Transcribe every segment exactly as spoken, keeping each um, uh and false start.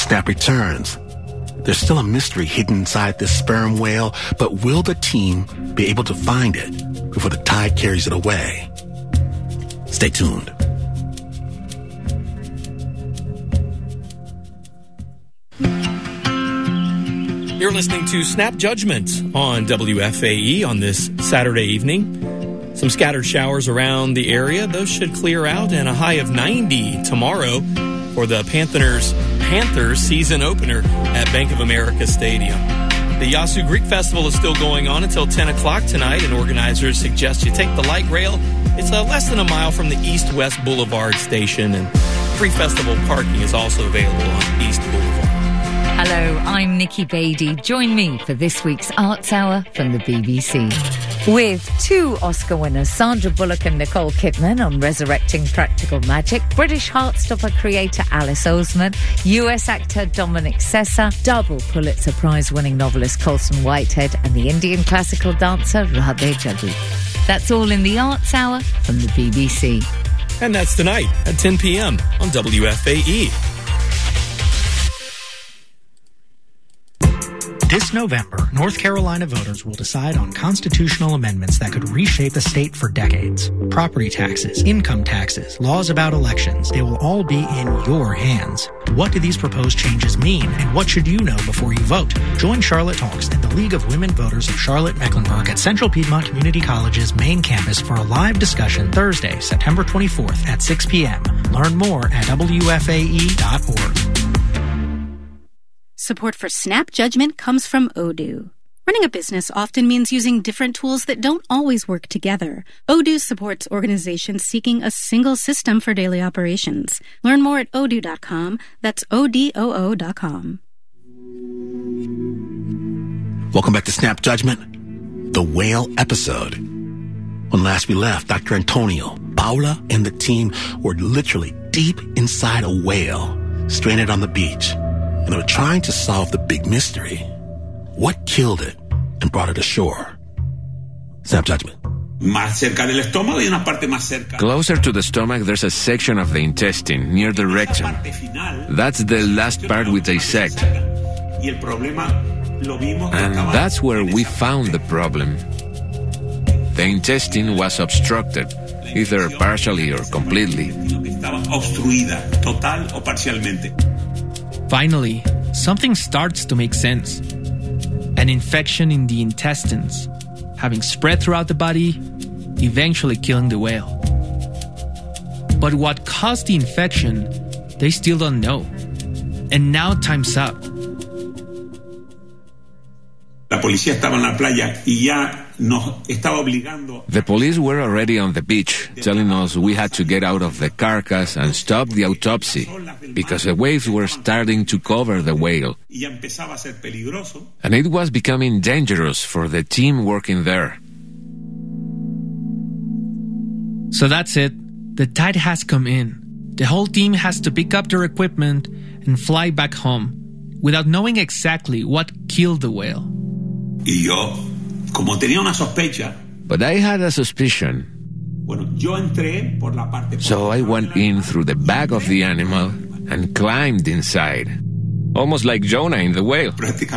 Snap returns. There's still a mystery hidden inside this sperm whale, but will the team be able to find it before the tide carries it away? Stay tuned. You're listening to Snap Judgment on W F A E on this Saturday evening. Some scattered showers around the area. Those should clear out, and a high of ninety tomorrow for the Panthers Panthers season opener at Bank of America Stadium. The Yasu Greek Festival is still going on until ten o'clock tonight, and organizers suggest you take the light rail. It's uh, less than a mile from the East-West Boulevard station, and free festival parking is also available on East Boulevard. Hello, I'm Nikki Beatty. Join me for this week's Arts Hour from the B B C. With two Oscar winners, Sandra Bullock and Nicole Kidman, on Resurrecting Practical Magic, British Heartstopper creator Alice Oseman, U S actor Dominic Sessa, double Pulitzer Prize-winning novelist Colson Whitehead, and the Indian classical dancer Radhe Jagu. That's all in the Arts Hour from the B B C. And that's tonight at ten p.m. on W F A E. This November, North Carolina voters will decide on constitutional amendments that could reshape the state for decades. Property taxes, income taxes, laws about elections, they will all be in your hands. What do these proposed changes mean, and what should you know before you vote? Join Charlotte Talks and the League of Women Voters of Charlotte-Mecklenburg at Central Piedmont Community College's main campus for a live discussion Thursday, September twenty-fourth at six p.m. Learn more at W F A E dot org. Support for Snap Judgment comes from Odoo. Running a business often means using different tools that don't always work together. Odoo supports organizations seeking a single system for daily operations. Learn more at odoo dot com. That's O D O O dot com. Welcome back to Snap Judgment, the whale episode. When last we left, Doctor Antonio, Paula, and the team were literally deep inside a whale, stranded on the beach. And they were trying to solve the big mystery. What killed it and brought it ashore? Snap Judgment. Closer to the stomach, there's a section of the intestine near the rectum. That's the last part we dissect. And that's where we found the problem. The intestine was obstructed, either partially or completely. Finally, something starts to make sense. An infection in the intestines, having spread throughout the body, eventually killing the whale. But what caused the infection, they still don't know. And now time's up. The police were already on the beach, telling us we had to get out of the carcass and stop the autopsy, because the waves were starting to cover the whale. And it was becoming dangerous for the team working there. So that's it. The tide has come in. The whole team has to pick up their equipment and fly back home, without knowing exactly what killed the whale. But I had a suspicion. So I went in through the back of the animal and climbed inside. Almost like Jonah in the whale.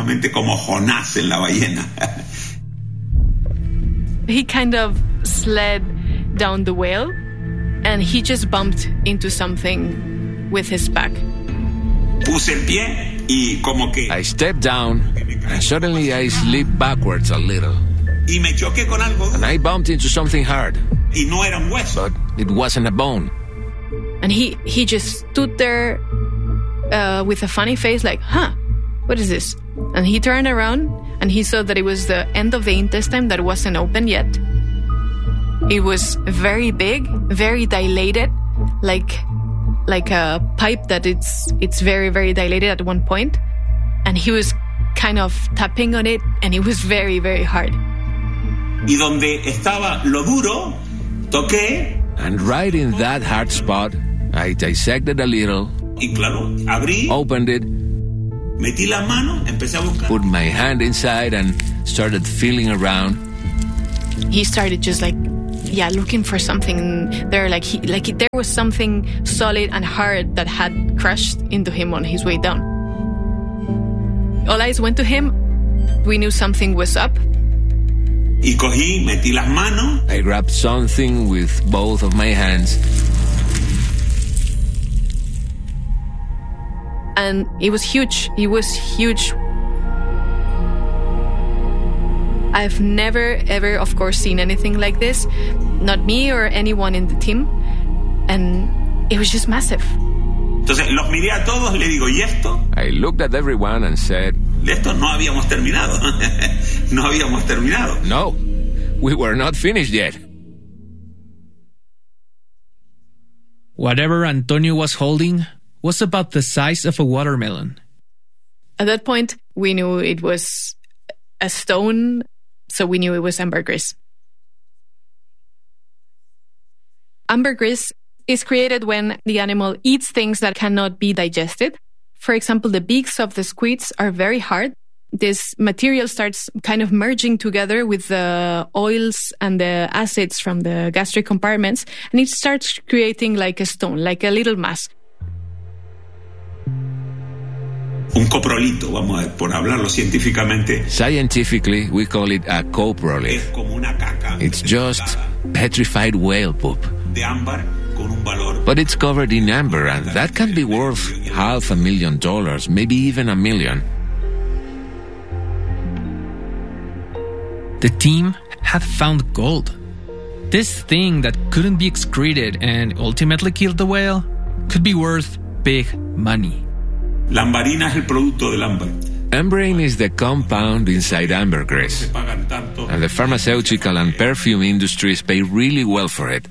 He kind of slid down the whale, and he just bumped into something with his back. I stepped down, and suddenly I slipped backwards a little. And I bumped into something hard. But it wasn't a bone. And he, he just stood there uh, with a funny face like, huh, what is this? And he turned around, and he saw that it was the end of the intestine that wasn't open yet. It was very big, very dilated, like like a pipe that it's it's very, very dilated at one point. And he was kind of tapping on it, and it was very, very hard. Y donde estaba lo duro, toqué. And right in that hard spot, I dissected a little, y claro, abrí, opened it, metí la mano, empecé a buscar. Put my hand inside and started feeling around. He started just like, yeah, looking for something there, like he, like there was something solid and hard that had crushed into him on his way down. all eyes went to him. We knew something was up. Y cogí, metí las manos. I grabbed something with both of my hands. And it was huge. It was huge. I've never, ever, of course, seen anything like this. Not me or anyone in the team. And it was just massive. Entonces los miré a todos, le digo, ¿y esto? I looked at everyone and said, De esto no habíamos terminado. No habíamos terminado. no, we were not finished yet. Whatever Antonio was holding was about the size of a watermelon. At that point, we knew it was a stone, so we knew it was ambergris. Ambergris is created when the animal eats things that cannot be digested. For example, the beaks of the squids are very hard. This material starts kind of merging together with the oils and the acids from the gastric compartments, and it starts creating like a stone, like a little mass. Un coprolito, vamos a ver, por hablarlo científicamente. Scientifically, we call it a coprolith. Es como una caca. It's just petrified whale poop. De ámbar con un valor. But it's covered in amber, and that can be worth half a million dollars, maybe even a million. The team had found gold. This thing that couldn't be excreted and ultimately killed the whale could be worth big money. La ambarina es el producto del ámbar. Ambrane is the compound inside ambergris, and the pharmaceutical and perfume industries pay really well for it.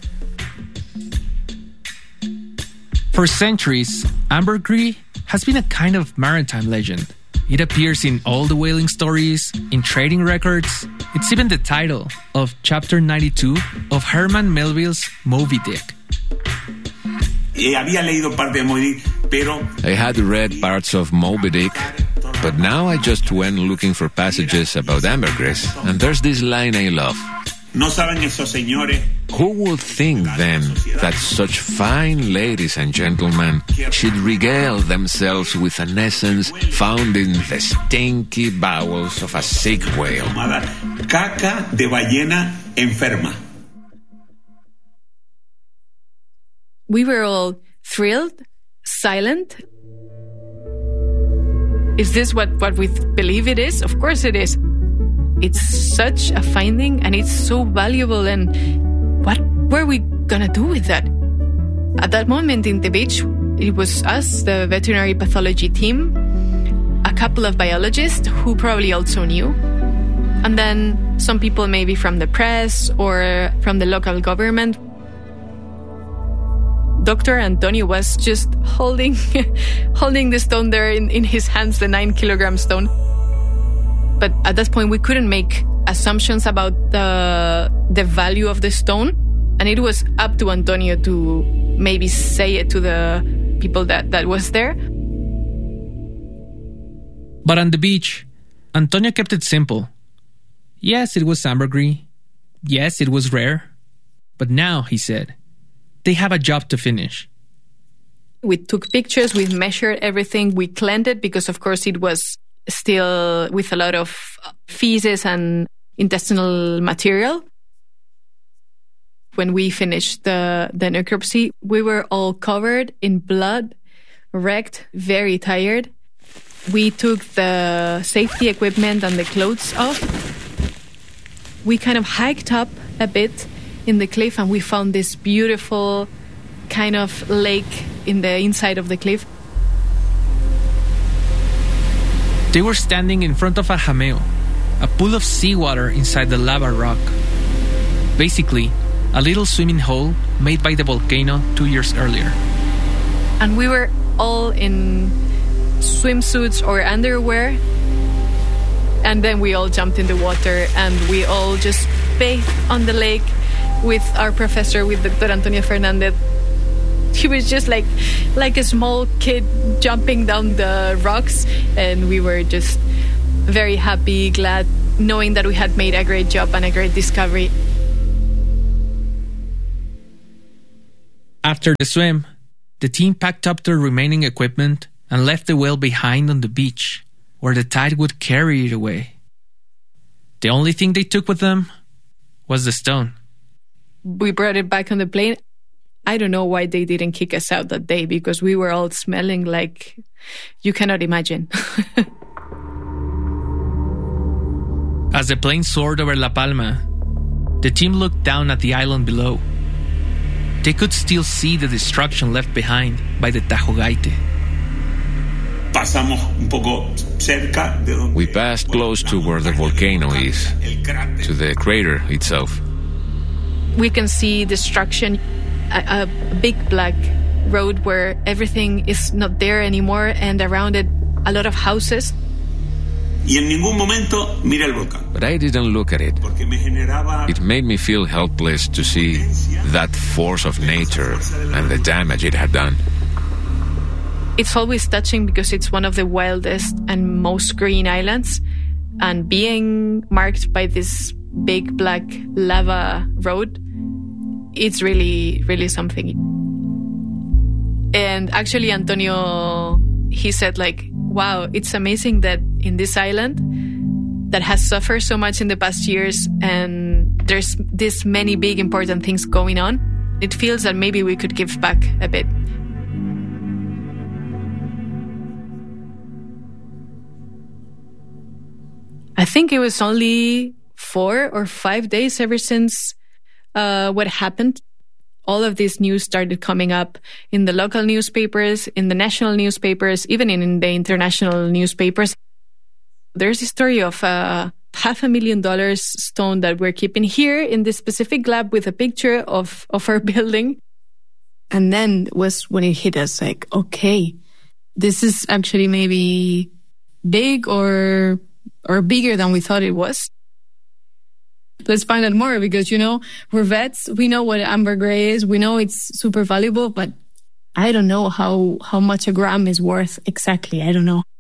For centuries, ambergris has been a kind of maritime legend. It appears in all the whaling stories, in trading records. It's even the title of Chapter ninety-two of Herman Melville's Moby Dick. Eh, había leído parte de Moby Dick, pero I had read parts of Moby Dick, but now I just went looking for passages about ambergris, and there's this line I love. no saben esos señores. Who would think then that such fine ladies and gentlemen should regale themselves with an essence found in the stinky bowels of a sick whale? Caca de ballena enferma. We were all thrilled, silent. Is this what, what we believe it is? Of course it is. It's such a finding and it's so valuable, and what were we gonna do with that? At that moment in the beach, it was us, the veterinary pathology team, a couple of biologists who probably also knew, and then some people maybe from the press or from the local government. Doctor Antonio was just holding holding the stone there in, in his hands, the nine kilogram stone. But at that point, we couldn't make assumptions about the the value of the stone. And it was up to Antonio to maybe say it to the people that, that was there. But on the beach, Antonio kept it simple. Yes, it was ambergris. Yes, it was rare. But now, he said, they have a job to finish. We took pictures, we measured everything, we cleaned it because, of course, it was still with a lot of feces and intestinal material. When we finished the, the necropsy, we were all covered in blood, wrecked, very tired. We took the safety equipment and the clothes off. We kind of hiked up a bit in the cliff, and we found this beautiful kind of lake in the inside of the cliff. They were standing in front of a jameo, a pool of seawater inside the lava rock. Basically, a little swimming hole made by the volcano two years earlier. And we were all in swimsuits or underwear. And then we all jumped in the water and we all just bathed on the lake with our professor, with Doctor Antonio Fernandez. He was just like like a small kid jumping down the rocks, and we were just very happy, glad, knowing that we had made a great job and a great discovery. After the swim, the team packed up their remaining equipment and left the whale behind on the beach, where the tide would carry it away. The only thing they took with them was the stone. We brought it back on the plane. I don't know why they didn't kick us out that day, because we were all smelling like you cannot imagine. As the plane soared over La Palma, the team looked down at the island below. They could still see the destruction left behind by the Tajo Gaite. We passed close to where the volcano is, to the crater itself. We can see destruction, a, a big black road where everything is not there anymore, and around it, a lot of houses. But I didn't look at it. It made me feel helpless to see that force of nature and the damage it had done. It's always touching because it's one of the wildest and most green islands, and being marked by this big black lava road, it's really, really something. And actually, Antonio, he said like, wow, it's amazing that in this island that has suffered so much in the past years, and there's this many big important things going on, it feels that maybe we could give back a bit. I think it was only four or five days ever since uh, what happened. All of this news started coming up in the local newspapers, in the national newspapers, even in, in the international newspapers. There's a story of a half a million dollars stone that we're keeping here in this specific lab with a picture of, of our building. And then was when it hit us like, okay, this is actually maybe big or or bigger than we thought it was. Let's find out more, because, you know, we're vets. We know what ambergris is. We know it's super valuable, but I don't know how, how much a gram is worth exactly. I don't know.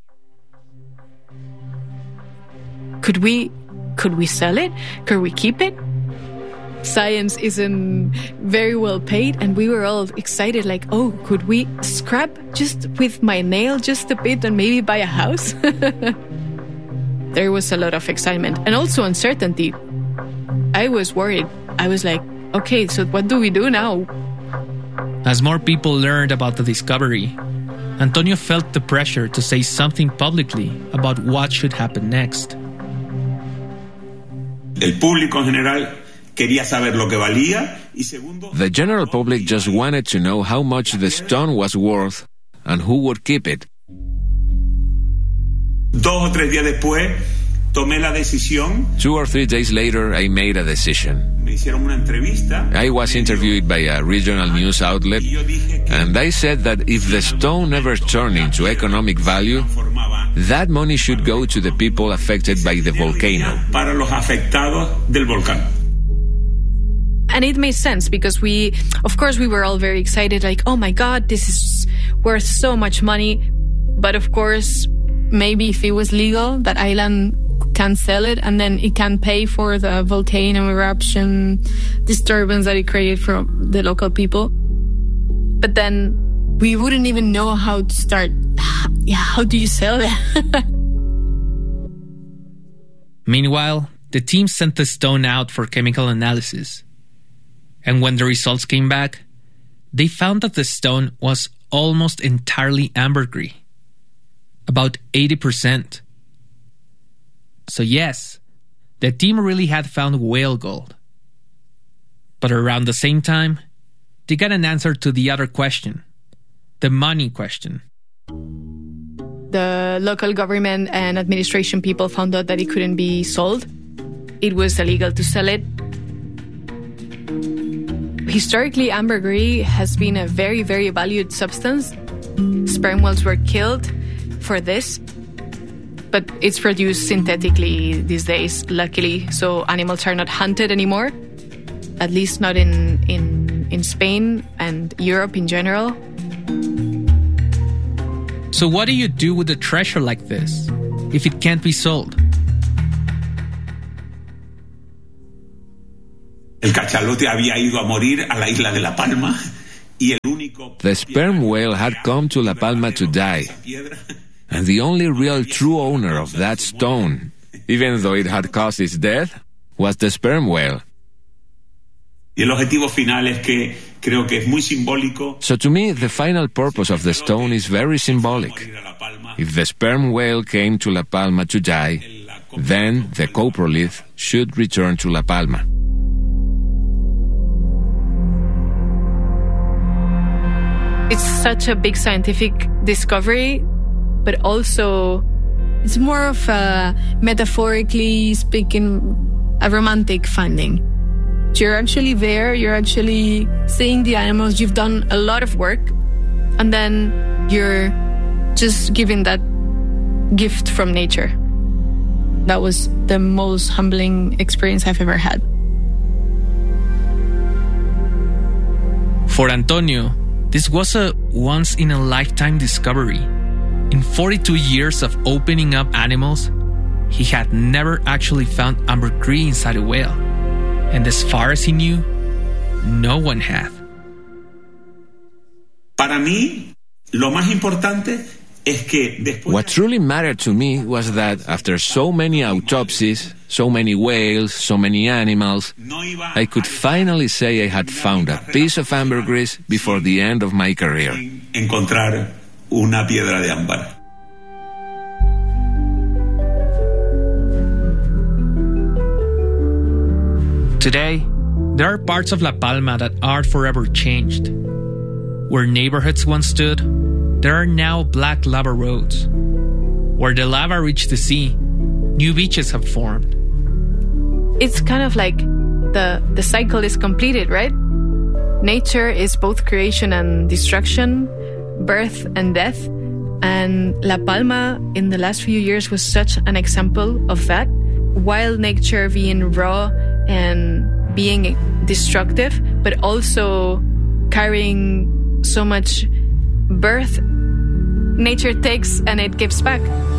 Could we, could we sell it? Could we keep it? Science isn't very well paid, and we were all excited like, oh, could we scrap just with my nail just a bit and maybe buy a house? There was a lot of excitement and also uncertainty. I was worried. I was like, okay, so what do we do now? As more people learned about the discovery, Antonio felt the pressure to say something publicly about what should happen next. The general public just wanted to know how much the stone was worth and who would keep it. Two or three days later, I made a decision. I was interviewed by a regional news outlet, and I said that if the stone never turned into economic value, that money should go to the people affected by the volcano. And it made sense because we, of course, we were all very excited, like, oh my God, this is worth so much money. But of course, maybe if it was legal, that island can sell it, and then it can pay for the volcano eruption disturbance that it created for the local people. But then we wouldn't even know how to start. Yeah, how do you sell that? Meanwhile, the team sent the stone out for chemical analysis. And when the results came back, they found that the stone was almost entirely ambergris. About eighty percent. So yes, the team really had found whale gold. But around the same time, they got an answer to the other question, the money question. The local government and administration people found out that it couldn't be sold. It was illegal to sell it. Historically, ambergris has been a very, very valued substance. Sperm whales were killed for this, but it's produced synthetically these days, luckily, so animals are not hunted anymore, at least not in, in, in Spain and Europe in general. So what do you do with a treasure like this if it can't be sold? The sperm whale had come to La Palma to die, And the only real true owner of that stone, even though it had caused its death, was the sperm whale. Y el objetivo final es que creo que es muy simbólico. So to me, the final purpose of the stone is very symbolic. If the sperm whale came to La Palma to die, then the coprolith should return to La Palma. It's such a big scientific discovery, but also it's more of a, metaphorically speaking, a romantic finding. You're actually there, you're actually seeing the animals, you've done a lot of work, and then you're just giving that gift from nature. That was the most humbling experience I've ever had. For Antonio, this was a once-in-a-lifetime discovery. In forty-two years of opening up animals, he had never actually found ambergris inside a whale. And as far as he knew, no one had. Para mí, lo más importante es que después... What truly mattered to me was that after so many autopsies, so many whales, so many animals, I could finally say I had found a piece of ambergris before the end of my career. Encontrar una piedra de ámbar. Today, there are parts of La Palma that are forever changed. Where neighborhoods once stood, there are now black lava roads. Where the lava reached the sea, new beaches have formed. It's kind of like the, the cycle is completed, right? Nature is both creation and destruction, birth and death. And La Palma in the last few years was such an example of that. Wild nature being raw and being destructive, but also carrying so much birth. Nature takes and it gives back.